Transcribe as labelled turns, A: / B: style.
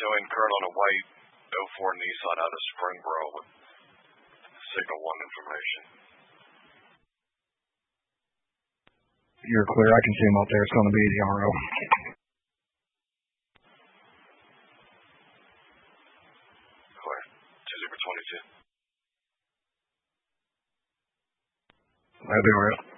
A: showing current on a white '04 Nissan out of Springboro with signal 1 information.
B: You're clear. I can see him out there. It's going to be the RO.
A: Clear. 2-0-22.
B: That'll be all right.